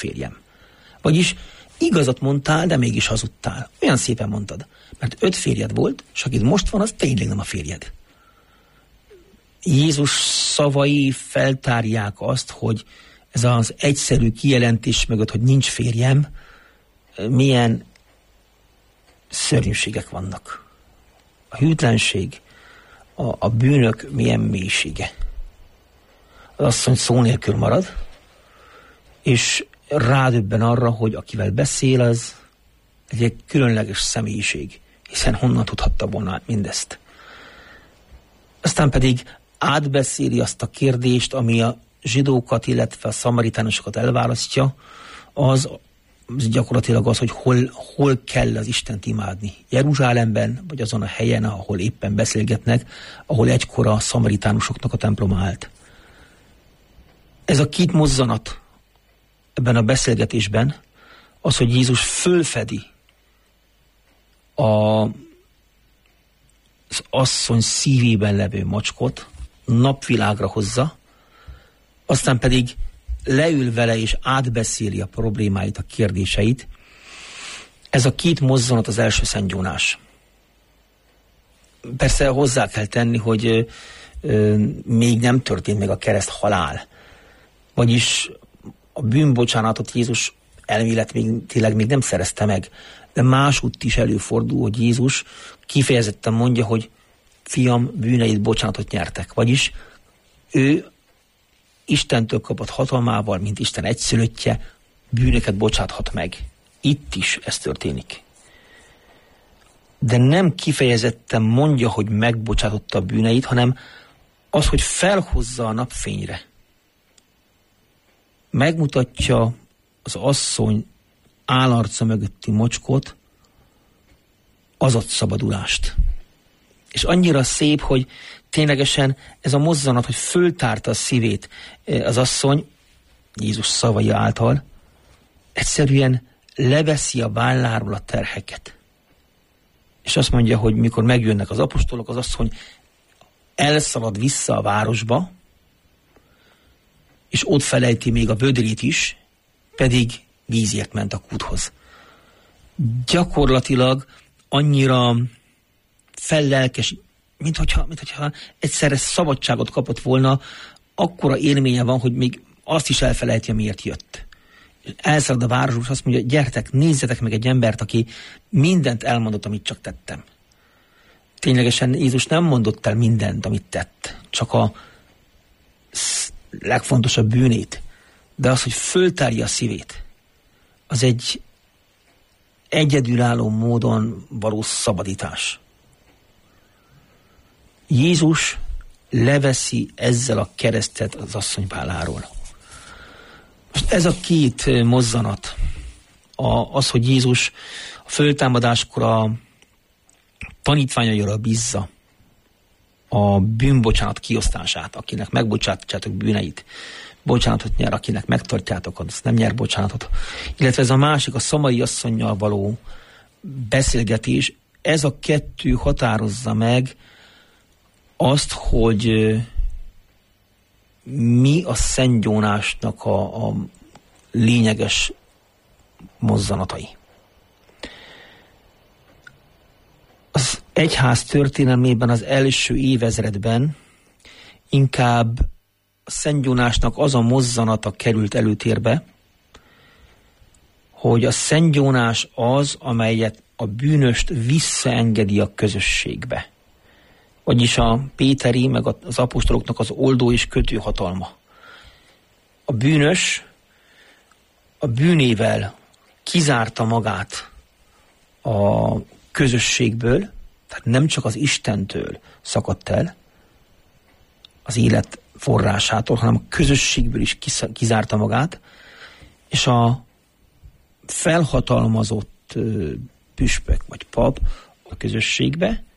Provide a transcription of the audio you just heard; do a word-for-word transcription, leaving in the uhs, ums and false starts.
férjem. Vagyis igazat mondtál, de mégis hazudtál. Olyan szépen mondtad. Mert öt férjed volt, és akit most van, az tényleg nem a férjed. Jézus szavai feltárják azt, hogy ez az egyszerű kijelentés mögött, hogy nincs férjem, milyen szörnyűségek vannak. A hűtlenség, a, a bűnök milyen mélysége. Az asszony szó nélkül marad, és rádöbben arra, hogy akivel beszél, az egy különleges személyiség, hiszen honnan tudhatta volna mindezt. Aztán pedig átbeszéli azt a kérdést, ami a zsidókat, illetve a szamaritánusokat elválasztja, az gyakorlatilag az, hogy hol, hol kell az Istent imádni. Jeruzsálemben, vagy azon a helyen, ahol éppen beszélgetnek, ahol egykor a szamaritánusoknak a temploma állt. Ez a két mozzanat ebben a beszélgetésben az, hogy Jézus fölfedi a, az asszony szívében levő macskot, napvilágra hozza, aztán pedig leül vele és átbeszéli a problémáit, a kérdéseit. Ez a két mozzanat az első szentgyónás. Persze hozzá kell tenni, hogy ö, ö, még nem történt meg a kereszt halál. Vagyis a bűnbocsánatot Jézus elméletileg még nem szerezte meg, de másútt is előfordul, hogy Jézus kifejezetten mondja, hogy fiam, bűneid bocsánatot nyertek. Vagyis ő Istentől kapott hatalmával, mint Isten egyszülöttje, bűnöket bocsáthat meg. Itt is ez történik. De nem kifejezetten mondja, hogy megbocsátotta a bűneit, hanem az, hogy felhozza a napfényre. Megmutatja az asszony állarca mögötti mocskot, az ad szabadulást. És annyira szép, hogy ténylegesen ez a mozzanat, hogy föltárta a szívét az asszony, Jézus szavai által, egyszerűen leveszi a válláról a terheket. És azt mondja, hogy mikor megjönnek az apostolok, az asszony elszalad vissza a városba, és ott felejti még a vödrét is, pedig vízért ment a kúthoz. Gyakorlatilag annyira fellelkes, mint hogyha, mint hogyha egyszerre szabadságot kapott volna, akkora élménye van, hogy még azt is elfelejti, miért jött. Elszalad a városba, és azt mondja, gyertek, nézzetek meg egy embert, aki mindent elmondott, amit csak tettem. Ténylegesen Jézus nem mondott el mindent, amit tett, csak a legfontosabb bűnét, de az, hogy föltárja a szívét, az egy egyedülálló módon való szabadítás. Jézus leveszi ezzel a keresztet az asszony válláról. Most ez a két mozzanat, a, az, hogy Jézus a föltámadáskor a tanítványaira bízza a bűnbocsánat kiosztását, akinek megbocsátjátok bűneit, bocsánatot nyer, akinek megtartjátok, az nem nyer bocsánatot. Illetve ez a másik, a szamari asszonnyal való beszélgetés, ez a kettő határozza meg azt, hogy mi a szentgyónásnak a, a lényeges mozzanatai. Az egyház történelmében az első évezredben inkább a szentgyónásnak az a mozzanata került előtérbe, hogy a szentgyónás az, amelyet a bűnöst visszaengedi a közösségbe. Vagyis a péteri, meg az apostoloknak az oldó és kötő hatalma. A bűnös a bűnével kizárta magát a közösségből, tehát nem csak az Istentől szakadt el, az élet forrásától, hanem a közösségből is kizárta magát, és a felhatalmazott püspök vagy pap a közösségbe